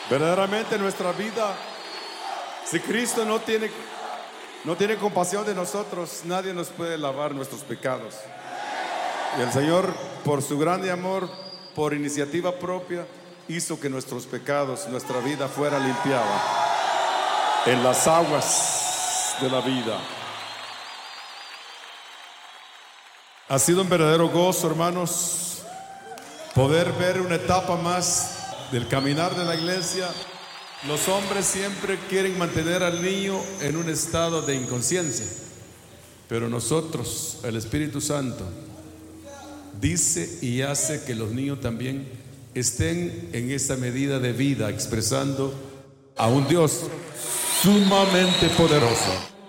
Verdaderamente nuestra vida, si Cristo no tiene compasión de nosotros, nadie nos puede lavar nuestros pecados. Y el Señor, por su grande amor, por iniciativa propia, hizo que nuestros pecados, nuestra vida fuera limpiada en las aguas de la vida. Ha sido un verdadero gozo, hermanos, poder ver una etapa más del caminar de la iglesia. Los hombres siempre quieren mantener al niño en un estado de inconsciencia, pero nosotros, el Espíritu Santo, dice y hace que los niños también estén en esa medida de vida, expresando a un Dios sumamente poderoso.